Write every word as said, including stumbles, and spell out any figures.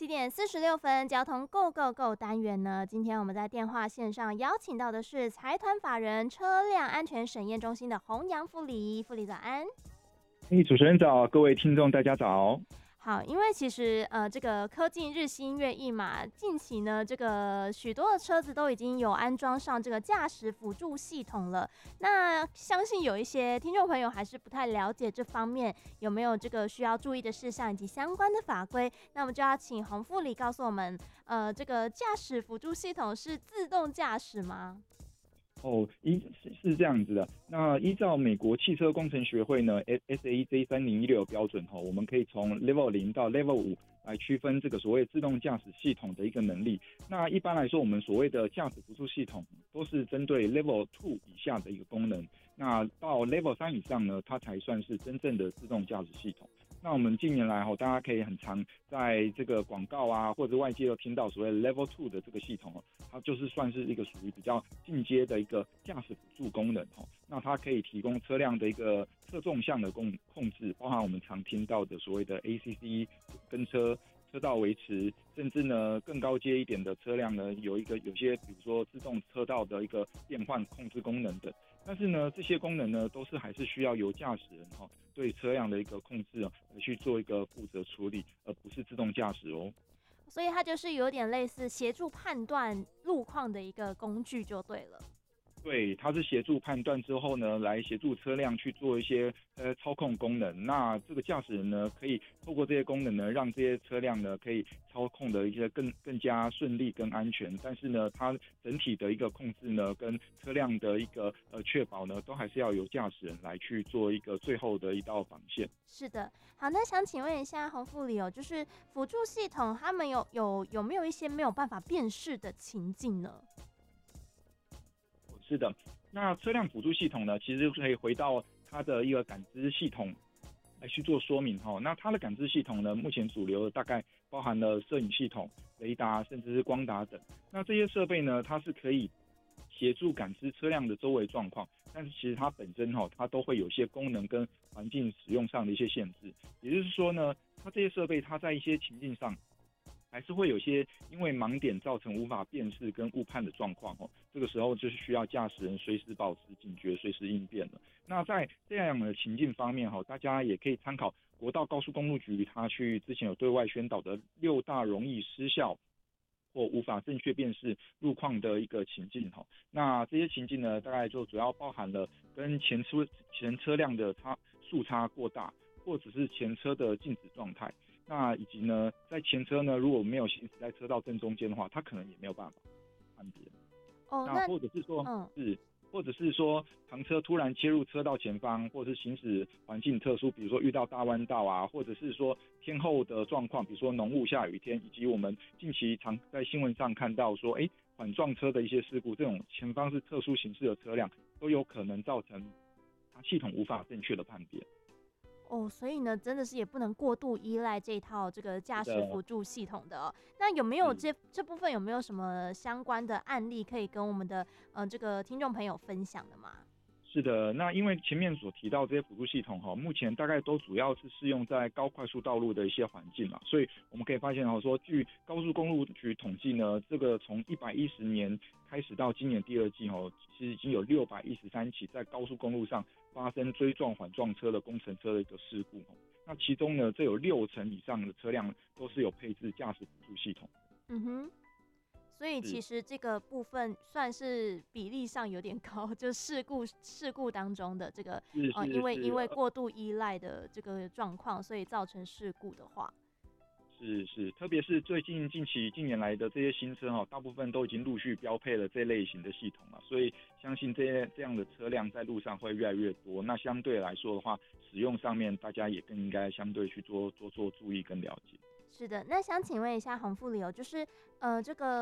七点四十六分，交通 Go Go Go 单元呢，今天我们在电话线上邀请到的是财团法人车辆安全审验中心的洪洋副理，副理早安。 嘿，主持人早，各位听众大家早。 好，因为其实呃，这个科技日新月异嘛，近期呢，这个许多的车子都已经有安装上这个驾驶辅助系统了。那相信有一些听众朋友还是不太了解这方面有没有这个需要注意的事项以及相关的法规。那我们就要请洪副理告诉我们，呃，这个驾驶辅助系统是自动驾驶吗？ 哦，依是是这样子的。那依照美国汽车工程学会呢 S A J 三零一六标准哈，我们可以从 Level 零到 Level 五来区分这个所谓自动驾驶系统的一个能力。那一般来说，我们所谓的驾驶辅助系统都是针对 Level 二以下的一个功能。那到 Level 三以上呢，它才算是真正的自动驾驶系统。那我们近年来哈，大家可以很常在这个广告啊，或者外界都听到所谓 Level 二的这个系统，它就是算是一个属于比较进阶的一个驾驶辅助功能哦。那它可以提供车辆的一个侧重向的控控制，包含我们常听到的所谓的 A C C 跟车。车道维持，甚至呢更高阶一点的车辆呢，有一个有些比如说自动车道的一个变换控制功能等。但是呢，这些功能呢，都是还是需要由驾驶人哈、哦、对车辆的一个控制哦去做一个负责处理，而不是自动驾驶哦。 所以它就是有点类似协助判断路况的一个工具就对了。 对，它是协助判断之后呢，来协助车辆去做一些呃操控功能。那这个驾驶人呢，可以透过这些功能呢，让这些车辆呢可以操控的一些更更加顺利跟安全。但是呢，它整体的一个控制呢，跟车辆的一个呃确保呢，都还是要由驾驶人来去做一个最后的一道防线。 是的，好，那想请问一下洪副理哦，就是辅助系统他们有有有没有一些没有办法辨识的情境呢？ 是的，那车辆辅助系统呢，其实可以回到它的一个感知系统来去做说明哈。那它的感知系统呢，目前主流的大概包含了摄影系统、雷达，甚至是光达等。那这些设备呢，它是可以协助感知车辆的周围状况，但是其实它本身哈，它都会有一些功能跟环境使用上的一些限制。也就是说呢，它这些设备它在一些情境上，还是会有些因为盲点造成无法辨识跟误判的状况哦，这个时候就是需要驾驶人随时保持警觉，随时应变了。那在这样的情境方面哈，大家也可以参考国道高速公路局它去之前有对外宣导的六大容易失效或无法正确辨识路况的一个情境哈。那这些情境呢，大概就主要包含了跟前车前车辆的差速差过大，或者是前车的静止状态。那以及呢，在前车呢，如果没有行驶在车道正中间的话，它可能也没有办法判别。 哦， 那那或者是说， 嗯， 是，或者是说，旁车突然切入车道前方，或者是行驶环境特殊，比如说遇到大弯道啊，或者是说天候的状况，比如说浓雾下雨天，以及我们近期常在新闻上看到说，哎，缓撞车的一些事故，这种前方是特殊形式的车辆，都有可能造成它系统无法正确的判别。 哦，所以呢，真的是也不能过度依赖这一套这个驾驶辅助系统的哦。那有没有这这部分有没有什么相关的案例可以跟我们的呃这个听众朋友分享的吗？ 是的，那因为前面所提到这些辅助系统哈，目前大概都主要是适用在高快速道路的一些环境嘛，所以我们可以发现哈，说据高速公路局统计呢，这个从一百一十年开始到今年第二季哈，其实已经有六百一十三起在高速公路上发生追撞缓撞车的工程车的一个事故。那其中呢，这有六成以上的车辆都是有配置驾驶辅助系统。 嗯哼。所以其实这个部分算是比例上有点高，就事故事故当中的这个呃，因为因为过度依赖的这个状况，所以造成事故的话， 是是，特别是最近近期近年来的这些新车哈，大部分都已经陆续标配了这类型的系统了，所以相信这些这样的车辆在路上会越来越多。那相对来说的话，使用上面大家也更应该相对去多多做注意跟了解。 是的，那想请问一下洪副理哦，就是呃这个。